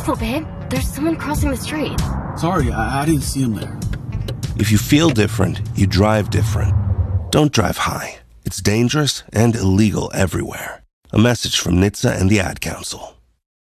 careful, babe. There's someone crossing the street. Sorry, I didn't see him there. If you feel different, you drive different. Don't drive high. It's dangerous and illegal everywhere. A message from NHTSA and the Ad Council.